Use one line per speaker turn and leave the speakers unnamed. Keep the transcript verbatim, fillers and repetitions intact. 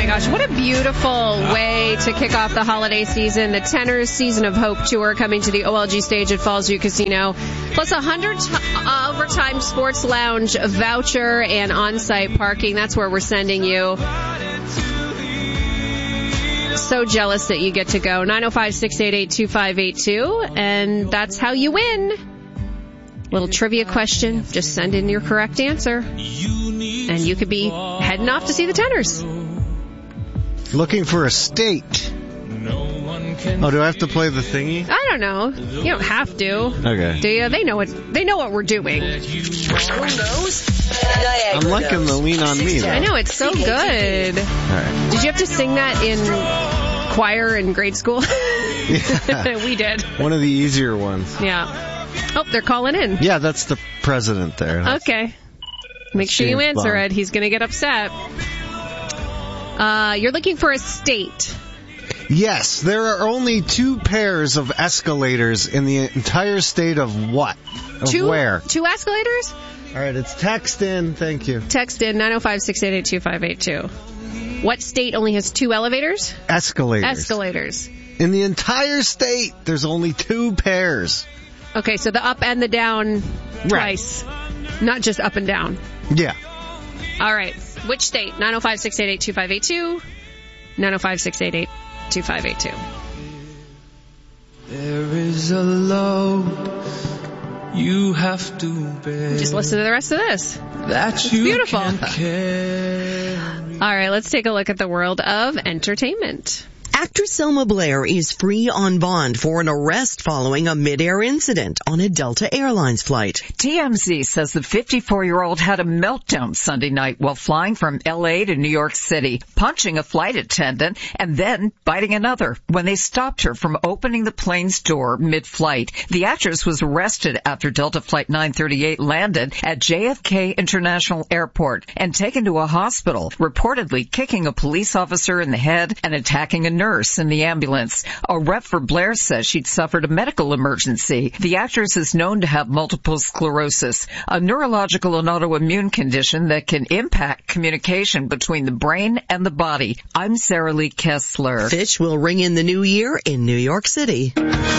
gosh, what a beautiful way to kick off the holiday season. The Tenors Season of Hope Tour coming to the O L G stage at Fallsview Casino. Plus a one hundred t- Overtime Sports Lounge voucher and on-site parking. That's where we're sending you. So jealous that you get to go. nine oh five, six eight eight, two five eight two. And that's how you win. Little trivia question. Just send in your correct answer. And you could be heading off to see the Tenors.
Looking for a state. Oh, do I have to play the thingy?
I don't know. You don't have to.
Okay.
Do you? They know what they know what we're doing.
Who knows?
I'm liking the Lean on Me, though.
I know, it's so good.
All right.
Did you have to sing that in choir in grade school?
Yeah.
We did.
One of the easier ones.
Yeah. Oh, they're calling in.
Yeah, that's the president there. That's,
okay. Make sure you
James
answer
Bond.
it. He's going to get upset. Uh, you're looking for a state.
Yes, there are only two pairs of escalators in the entire state of what? Of
two,
where?
Two escalators?
All right, it's text in. Thank you.
Text in nine oh five, six eight eight, two five eight two. What state only has two elevators?
Escalators.
Escalators.
In the entire state, there's only two pairs.
Okay, so the up and the down
Right.
twice. Not just up and down.
Yeah.
All right. Which state? nine oh five, six eight eight, two five eight two. nine oh five, six eight eight, two five eight two.
There is a load you have to bear.
Just listen to the rest of this.
That
It's
you
beautiful.
can't carry.
All right, let's take a look at the world of entertainment.
Actress Selma Blair is free on bond for an arrest following a mid-air incident on a Delta Airlines flight.
T M Z says the fifty-four-year-old had a meltdown Sunday night while flying from L A to New York City, punching a flight attendant and then biting another. When they stopped her from opening the plane's door mid-flight, the actress was arrested after Delta Flight nine thirty-eight landed at J F K International Airport and taken to a hospital, reportedly kicking a police officer in the head and attacking a nurse in the ambulance. A rep for Blair says she'd suffered a medical emergency. The actress is known to have multiple sclerosis, a neurological and autoimmune condition that can impact communication between the brain and the body. I'm Sarah Lee Kessler.
Fish will ring in the new year in New York City.